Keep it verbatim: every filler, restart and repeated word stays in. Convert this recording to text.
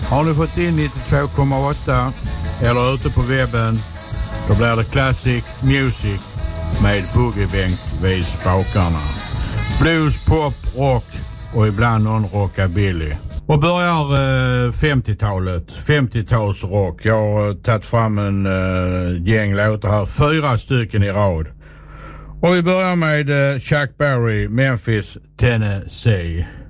Har ni fått in nittiotvå komma åtta eller ute på webben, då blir det Classic Music med Boogie-bänk vid spakarna. Blues, pop, rock och ibland någon rockabilly. Och börjar eh, femtiotalet, femtiotalsrock. Jag har tagit fram en eh, gäng låtar här, fyra stycken i rad. Och vi börjar med eh, Chuck Berry, Memphis, Tennessee.